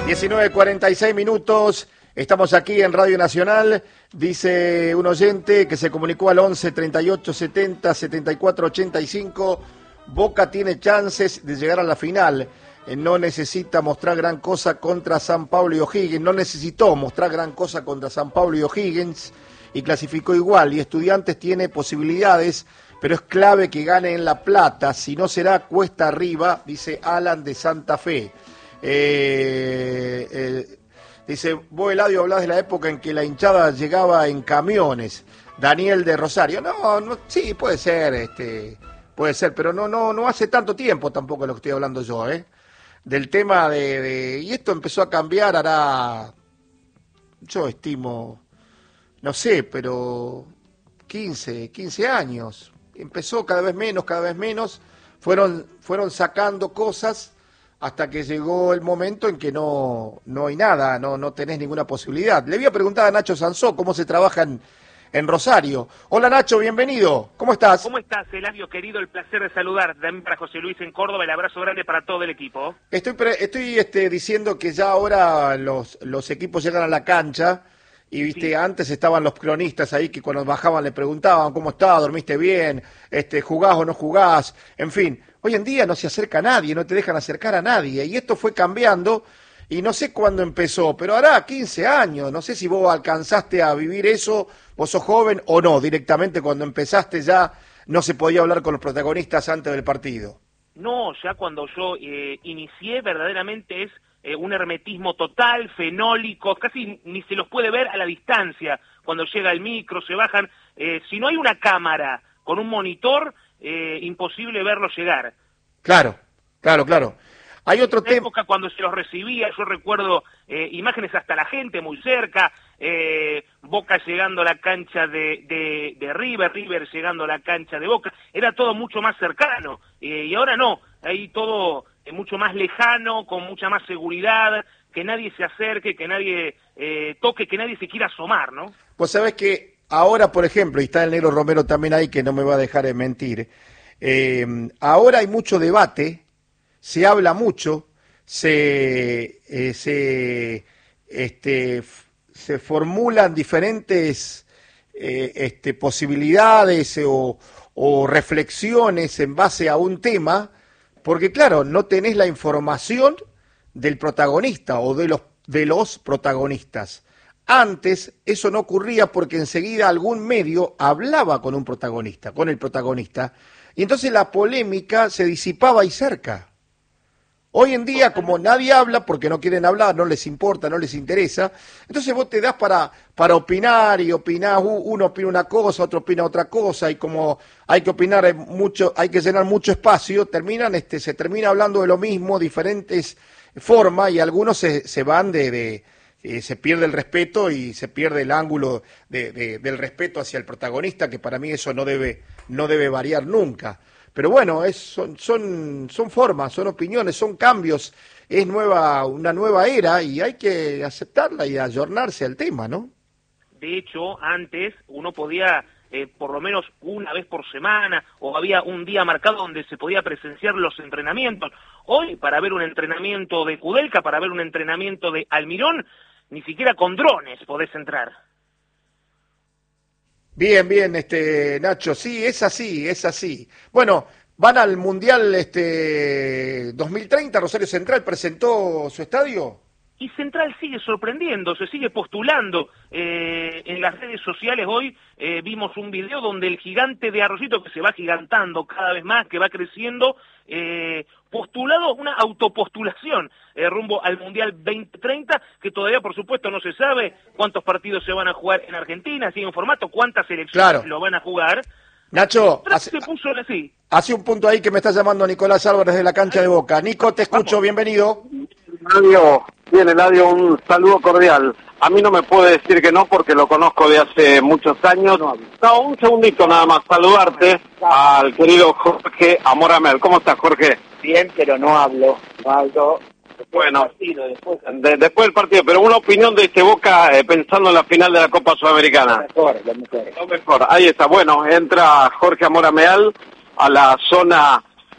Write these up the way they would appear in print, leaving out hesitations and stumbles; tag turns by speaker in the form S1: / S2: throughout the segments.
S1: 19:46, estamos aquí en Radio Nacional. Dice un oyente que se comunicó al 11 38 70 74 85. Boca tiene chances de llegar a la final. No necesita mostrar gran cosa contra San Pablo y O'Higgins. No necesitó mostrar gran cosa contra San Pablo y O'Higgins y clasificó igual. Y Estudiantes tiene posibilidades, pero es clave que gane en La Plata. Si no será cuesta arriba, dice Alan de Santa Fe. Dice, vos, Eladio, hablás de la época en que la hinchada llegaba en camiones. Daniel de Rosario. No, sí, puede ser, pero no hace tanto tiempo tampoco lo que estoy hablando yo, del tema y esto empezó a cambiar, yo estimo, no sé, pero 15 años. Empezó cada vez menos, fueron sacando cosas hasta que llegó el momento en que no hay nada, no tenés ninguna posibilidad. Le voy a preguntar a Nacho Sansó cómo se trabaja en Rosario. Hola Nacho, bienvenido. ¿Cómo estás?
S2: ¿Cómo estás, Eladio, querido? El placer de saludar. También para José Luis en Córdoba, el abrazo grande para todo el equipo.
S1: Estoy diciendo que ya ahora los equipos llegan a la cancha y viste, sí. Antes estaban los cronistas ahí que cuando bajaban le preguntaban cómo está, dormiste bien, jugás o no jugás, en fin. Hoy en día no se acerca a nadie, no te dejan acercar a nadie, y esto fue cambiando, y no sé cuándo empezó, pero hará 15 años, no sé si vos alcanzaste a vivir eso, vos sos joven o no, directamente cuando empezaste ya no se podía hablar con los protagonistas antes del partido.
S2: No, ya cuando yo inicié verdaderamente es un hermetismo total, fenólico, casi ni se los puede ver a la distancia, cuando llega el micro, se bajan, si no hay una cámara con un monitor, imposible verlo llegar. Claro.
S1: Hay otro tema.
S2: En época cuando se los recibía, yo recuerdo imágenes hasta la gente muy cerca, Boca llegando a la cancha de River llegando a la cancha de Boca, era todo mucho más cercano, y ahora no, hay todo mucho más lejano, con mucha más seguridad, que nadie se acerque, que nadie toque, que nadie se quiera asomar, ¿no?
S1: Pues sabés que ahora, por ejemplo, y está el Negro Romero también ahí, que no me va a dejar de mentir, ahora hay mucho debate, se habla mucho, se formulan diferentes posibilidades o reflexiones en base a un tema, porque claro, no tenés la información del protagonista o de los protagonistas. Antes eso no ocurría porque enseguida algún medio hablaba con el protagonista, y entonces la polémica se disipaba ahí cerca. Hoy en día, como nadie habla, porque no quieren hablar, no les importa, no les interesa, entonces vos te das para opinar y opinás, uno opina una cosa, otro opina otra cosa, y como hay que opinar mucho, hay que llenar mucho espacio, se termina hablando de lo mismo, diferentes formas, y algunos se van se pierde el respeto y se pierde el ángulo del respeto hacia el protagonista, que para mí eso no debe variar nunca. Pero bueno, son formas, son opiniones, son cambios, es una nueva era y hay que aceptarla y ayornarse al tema, ¿no?
S2: De hecho, antes uno podía, por lo menos una vez por semana, o había un día marcado donde se podía presenciar los entrenamientos. Hoy, para ver un entrenamiento de Kudelka, para ver un entrenamiento de Almirón, ni siquiera con drones podés entrar.
S1: Bien, Nacho, sí, es así. Bueno, van al Mundial 2030, Rosario Central presentó su estadio.
S2: Y Central sigue sorprendiendo, se sigue postulando. En las redes sociales hoy vimos un video donde el gigante de Arroyito, que se va gigantando cada vez más, que va creciendo, postulado, una autopostulación rumbo al Mundial 2030, que todavía por supuesto no se sabe cuántos partidos se van a jugar en Argentina, sigue en formato, cuántas selecciones lo van a jugar.
S1: Nacho, hace un punto ahí que me está llamando Nicolás Álvarez de la cancha de Boca. Nico, te escucho, bienvenido.
S3: Eladio, un saludo cordial. A mí no me puede decir que no porque lo conozco de hace muchos años. No, un segundito nada más, saludarte al querido Jorge Amoramel. ¿Cómo estás, Jorge?
S4: Bien, pero no hablo.
S3: Bueno, después del partido, pero una opinión de Boca pensando en la final de la Copa Sudamericana.
S4: Lo mejor.
S3: Ahí está, bueno, entra Jorge Amoramel a la zona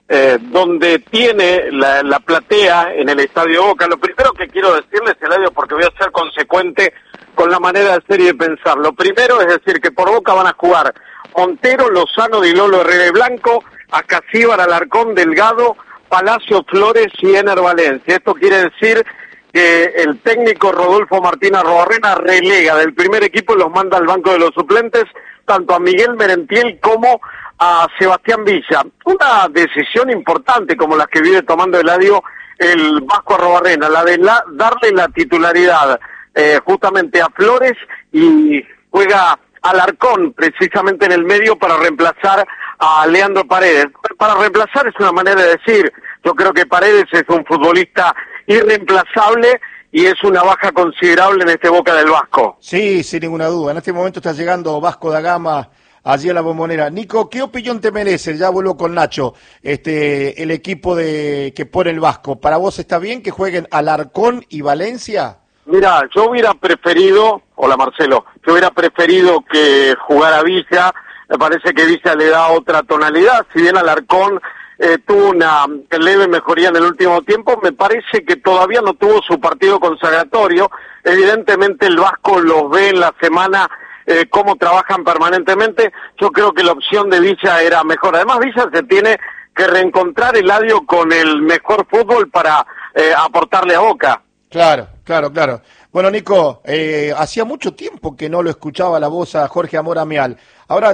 S3: donde tiene la platea en el Estadio Boca. Lo primero que quiero decirles, Eladio, porque voy a ser consecuente con la manera de ser y de pensar. Lo primero es decir que por Boca van a jugar Montero, Lozano, Di Lolo, Herrera y Blanco, Acasíbar, Alarcón, Delgado, Palacio, Flores y Ener Valencia. Esto quiere decir que el técnico Rodolfo Martínez Arrobarrena relega del primer equipo y los manda al banco de los suplentes, tanto a Miguel Merentiel como a Sebastián Villa. Una decisión importante como la que viene tomando Eladio el Vasco Arrobarrena, la de darle la titularidad justamente a Flores, y juega Alarcón precisamente en el medio para reemplazar a Leandro Paredes. Para reemplazar es una manera de decir, yo creo que Paredes es un futbolista irreemplazable y es una baja considerable en este Boca del Vasco.
S1: Sí, sin ninguna duda. En este momento está llegando Vasco da Gama allí a la Bombonera. Nico, ¿qué opinión te merece? Ya vuelvo con Nacho. El equipo que pone el Vasco. ¿Para vos está bien que jueguen Alarcón y Valencia?
S3: Mira, yo hubiera preferido, hola Marcelo, yo hubiera preferido que jugara Villa. Me parece que Villa le da otra tonalidad. Si bien Alarcón tuvo una leve mejoría en el último tiempo, me parece que todavía no tuvo su partido consagratorio. Evidentemente el Vasco los ve en la semana cómo trabajan permanentemente. Yo creo que la opción de Villa era mejor. Además Villa se tiene que reencontrar, Eladio, con el mejor fútbol para aportarle a Boca.
S1: Claro. Bueno, Nico, hacía mucho tiempo que no lo escuchaba la voz a Jorge Amor Amial. Ahora,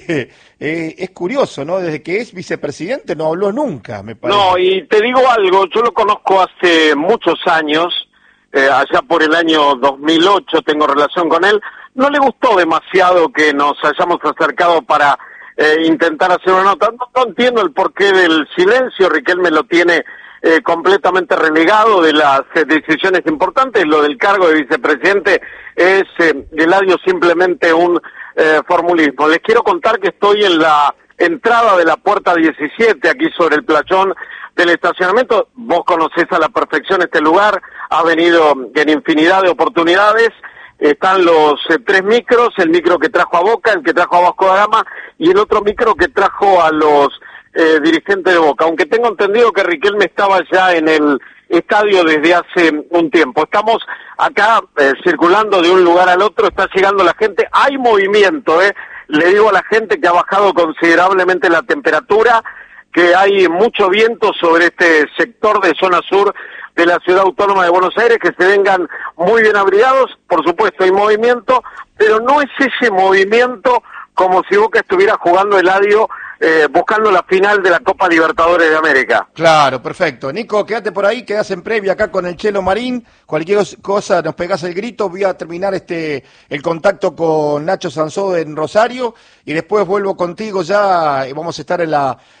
S1: es curioso, ¿no? Desde que es vicepresidente no habló nunca, me parece.
S3: No, y te digo algo, yo lo conozco hace muchos años, allá por el año 2008 tengo relación con él. No le gustó demasiado que nos hayamos acercado para intentar hacer una nota. No entiendo el porqué del silencio. Riquelme lo tiene completamente relegado de las decisiones importantes. Lo del cargo de vicepresidente es, Eladio, simplemente un formulismo. Les quiero contar que estoy en la entrada de la puerta 17, aquí sobre el playón del estacionamiento. Vos conocés a la perfección este lugar, ha venido en infinidad de oportunidades. Están los 3 micros, el micro que trajo a Boca, el que trajo a Vasco da Gama y el otro micro que trajo a los dirigentes de Boca. Aunque tengo entendido que Riquelme estaba ya en el estadio desde hace un tiempo. Estamos acá circulando de un lugar al otro, está llegando la gente, hay movimiento, le digo a la gente que ha bajado considerablemente la temperatura, que hay mucho viento sobre este sector de zona sur de la Ciudad Autónoma de Buenos Aires, que se vengan muy bien abrigados. Por supuesto hay movimiento, pero no es ese movimiento como si Boca estuviera jugando Eladio, buscando la final de la Copa Libertadores de América.
S1: Claro, perfecto. Nico, quédate por ahí, quedás en previa acá con el Chelo Marín. Cualquier cosa nos pegás el grito. Voy a terminar el contacto con Nacho Sansó en Rosario y después vuelvo contigo ya y vamos a estar en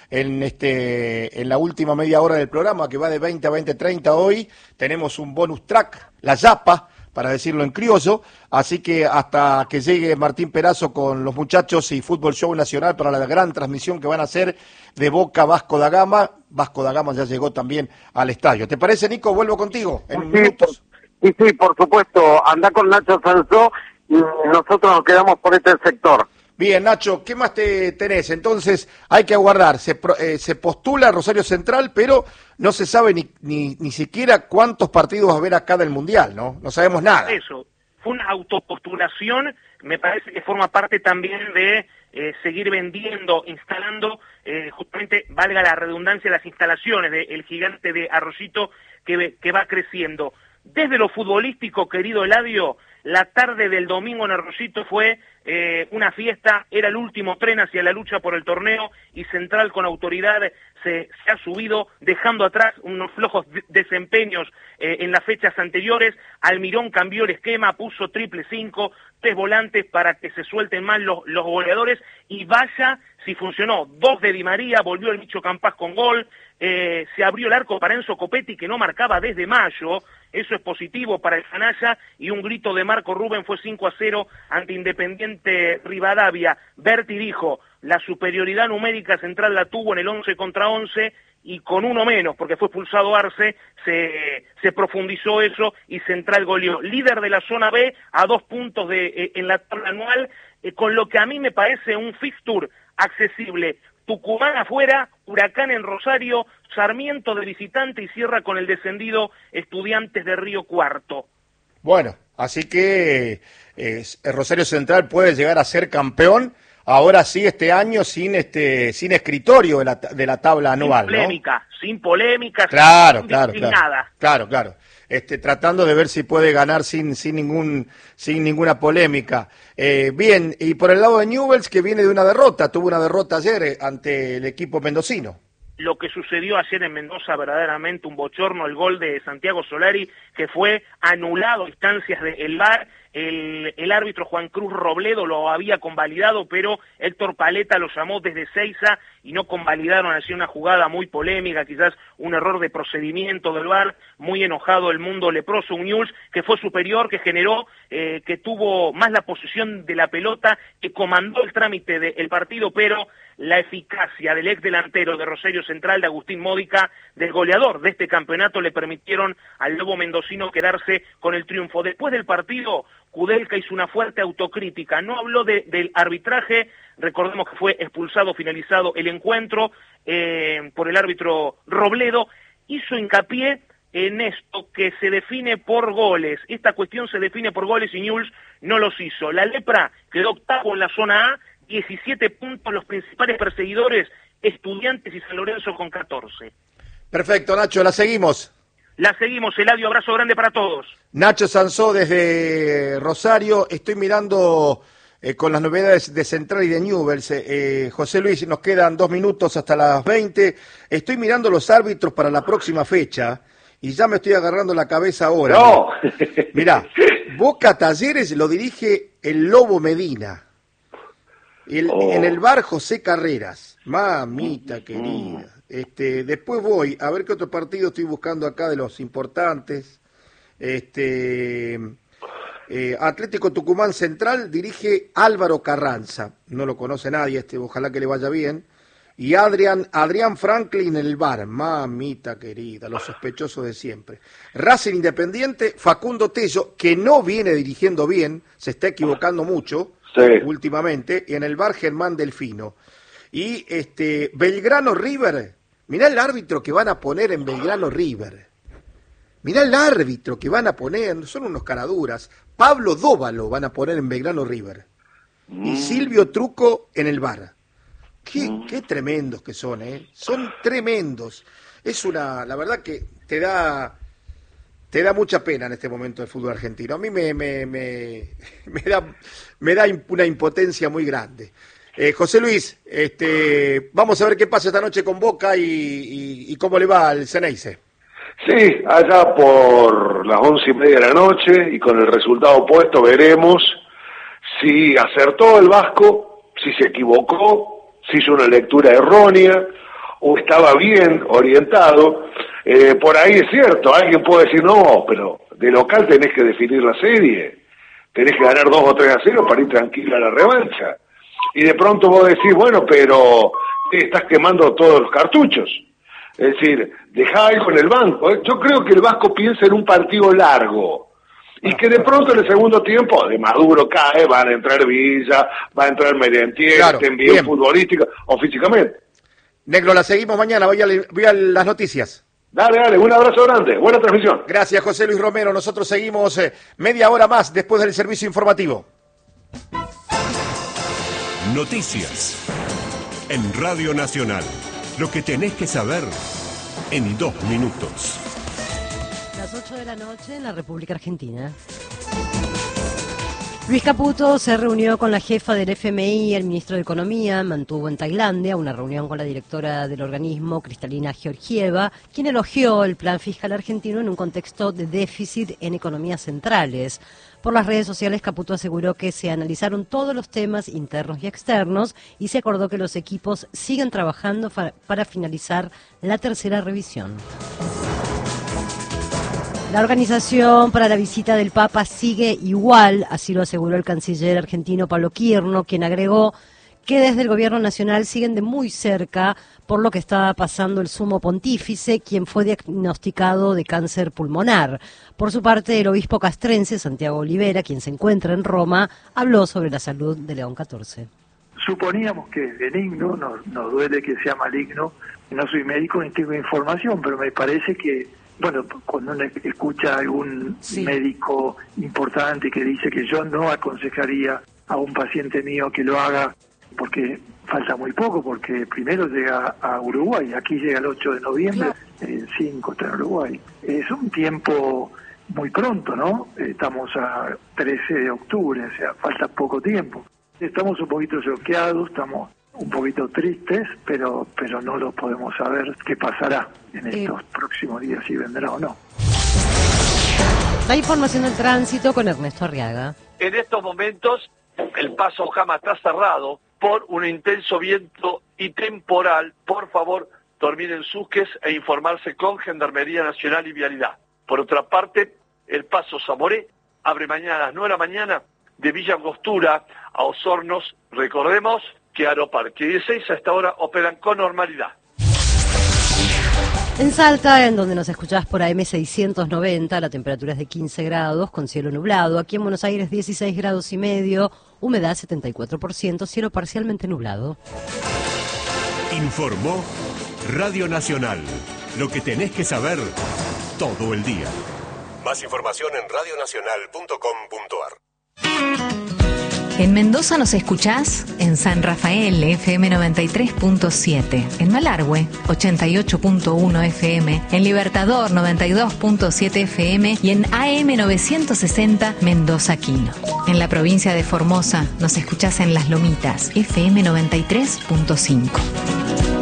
S1: la última media hora del programa, que va de 20 a 20:30 hoy. Tenemos un bonus track, la Yapa, para decirlo en criollo, así que hasta que llegue Martín Perazo con los muchachos y Fútbol Show Nacional para la gran transmisión que van a hacer de Boca Vasco da Gama. Vasco da Gama ya llegó también al estadio. ¿Te parece, Nico? Vuelvo contigo en minutos.
S3: Sí, por supuesto. Andá con Nacho Sansó y nosotros nos quedamos por este sector.
S1: Bien, Nacho, ¿qué más tenés? Entonces hay que aguardar. Se postula Rosario Central, pero no se sabe ni siquiera cuántos partidos va a haber acá del Mundial, ¿no? No sabemos nada.
S2: Eso, fue una autopostulación, me parece que forma parte también de seguir vendiendo, instalando, justamente, valga la redundancia, las instalaciones del gigante de Arroyito que va creciendo. Desde lo futbolístico, querido Eladio, la tarde del domingo en Arroyito fue una fiesta, era el último tren hacia la lucha por el torneo y Central con autoridad se ha subido, dejando atrás unos flojos desempeños en las fechas anteriores. Almirón cambió el esquema, puso 5-5, 3 volantes para que se suelten más los goleadores y vaya si funcionó. 2 de Di María, volvió el Micho Campás con gol, se abrió el arco para Enzo Copetti que no marcaba desde mayo. Eso es positivo para el canalla, y un grito de Marco Rubén fue 5-0 ante Independiente Rivadavia. Berti dijo, la superioridad numérica Central la tuvo en el 11 contra 11 y con uno menos, porque fue expulsado Arce, se profundizó eso y Central goleó. Líder de la zona B a 2 puntos en la tabla anual, con lo que a mí me parece un fixture accesible Tucumán afuera, Huracán en Rosario, Sarmiento de visitante y cierra con el descendido Estudiantes de Río Cuarto.
S1: Bueno, así que Rosario Central puede llegar a ser campeón, ahora sí este año sin escritorio de la tabla anual,
S2: sin polémica,
S1: claro,
S2: sin nada.
S1: Claro. Tratando de ver si puede ganar sin ninguna polémica. Bien, y por el lado de Newell's, que viene de una derrota, tuvo una derrota ayer ante el equipo mendocino.
S2: Lo que sucedió ayer en Mendoza, verdaderamente un bochorno, el gol de Santiago Solari, que fue anulado a instancias del VAR. El árbitro Juan Cruz Robledo lo había convalidado, pero Héctor Paleta lo llamó desde Seiza y no convalidaron. Así una jugada muy polémica, quizás un error de procedimiento del VAR, muy enojado el mundo leproso. Un Newell's que fue superior, que generó, que tuvo más la posesión de la pelota, que comandó el trámite del partido, pero la eficacia del ex delantero de Rosario Central, de Agustín Módica, del goleador de este campeonato, le permitieron al lobo mendocino quedarse con el triunfo. Después del partido, Kudelka hizo una fuerte autocrítica, no habló del arbitraje, recordemos que fue expulsado, finalizado el encuentro por el árbitro Robledo, hizo hincapié en esto que se define por goles, esta cuestión se define por goles y Newell's no los hizo. La Lepra quedó octavo en la zona A, 17 puntos, los principales perseguidores, Estudiantes y San Lorenzo con 14.
S1: Perfecto, Nacho, la seguimos.
S2: La seguimos, Eladio, abrazo grande para todos.
S1: Nacho Sansó desde Rosario, estoy mirando con las novedades de Central y de Newell's. José Luis, nos quedan 2 minutos hasta las 20. Estoy mirando los árbitros para la próxima fecha y ya me estoy agarrando la cabeza ahora.
S4: No.
S1: Mirá, Boca Talleres lo dirige el Lobo Medina. En el VAR José Carreras, mamita querida. Después voy a ver qué otro partido estoy buscando acá de los importantes. Atlético Tucumán Central dirige Álvaro Carranza, no lo conoce nadie, ojalá que le vaya bien. Y Adrián Franklin en el VAR, mamita querida, los sospechosos de siempre. Racing Independiente, Facundo Tello, que no viene dirigiendo bien, se está equivocando mucho. Sí. Últimamente, y en el VAR Germán Delfino. Y Belgrano River, mirá el árbitro que van a poner en Belgrano River. Mirá el árbitro que van a poner, son unos caraduras. Pablo Dóvalo van a poner en Belgrano River. Y Silvio Truco en el VAR. Qué tremendos que son, son tremendos. La verdad que te da mucha pena en este momento el fútbol argentino. A mí me da una impotencia muy grande. José Luis, vamos a ver qué pasa esta noche con Boca y cómo le va al Ceneice.
S4: Sí, allá por las 11:30 de la noche y con el resultado opuesto veremos si acertó el Vasco, si se equivocó, si hizo una lectura errónea o estaba bien orientado. Por ahí es cierto, alguien puede decir, no, pero de local tenés que definir la serie, tenés que ganar 2 o 3-0 para ir tranquilo a la revancha. Y de pronto vos decís, bueno, pero estás quemando todos los cartuchos. Es decir, dejá algo en el banco. Yo creo que el Vasco piensa en un partido largo. Y que de pronto en el segundo tiempo, de Maduro cae, van a entrar Villa, va a entrar Merentier, claro, estén bien futbolística o físicamente.
S1: Negro, la seguimos mañana, voy a las noticias.
S4: Dale, un abrazo grande, buena transmisión.
S1: Gracias, José Luis Romero. Nosotros seguimos media hora más después del servicio informativo.
S5: Noticias en Radio Nacional. Lo que tenés que saber en 2 minutos.
S6: Las 8 de la noche en la República Argentina. Luis Caputo se reunió con la jefa del FMI y el ministro de Economía, mantuvo en Tailandia una reunión con la directora del organismo, Cristalina Georgieva, quien elogió el plan fiscal argentino en un contexto de déficit en economías centrales. Por las redes sociales, Caputo aseguró que se analizaron todos los temas internos y externos y se acordó que los equipos siguen trabajando para finalizar la tercera revisión. La organización para la visita del Papa sigue igual, así lo aseguró el canciller argentino Pablo Quirno, quien agregó que desde el gobierno nacional siguen de muy cerca por lo que estaba pasando el sumo pontífice, quien fue diagnosticado de cáncer pulmonar. Por su parte, el obispo castrense, Santiago Olivera, quien se encuentra en Roma, habló sobre la salud de León XIV.
S7: Suponíamos que es benigno, nos duele que sea maligno. No soy médico ni tengo información, pero me parece que, bueno, cuando uno escucha a algún médico importante que dice que yo no aconsejaría a un paciente mío que lo haga, porque falta muy poco, porque primero llega a Uruguay, aquí llega el 8 de noviembre, el 5 está en Uruguay. Es un tiempo muy pronto, ¿no? Estamos a 13 de octubre, o sea, falta poco tiempo. Estamos un poquito choqueados, estamos un poquito tristes, pero no lo podemos saber qué pasará en estos próximos días, si vendrá o no.
S6: La información del tránsito con Ernesto Arriaga.
S8: En estos momentos, el paso Ojama está cerrado por un intenso viento y temporal. Por favor, dormir en Susques e informarse con Gendarmería Nacional y Vialidad. Por otra parte, el paso Zamoré abre mañana a las 9 de la mañana de Villa Angostura a Osornos. Recordemos que Aeroparque 16 a esta hora operan con normalidad.
S6: En Salta, en donde nos escuchás por AM690, la temperatura es de 15 grados con cielo nublado. Aquí en Buenos Aires 16 grados y medio, humedad 74%, cielo parcialmente nublado.
S5: Informó Radio Nacional. Lo que tenés que saber todo el día. Más información en radionacional.com.ar.
S9: En Mendoza nos escuchás en San Rafael, FM 93.7, en Malargüe, 88.1 FM, en Libertador, 92.7 FM y en AM 960 Mendoza Quino. En la provincia de Formosa nos escuchás en Las Lomitas, FM 93.5.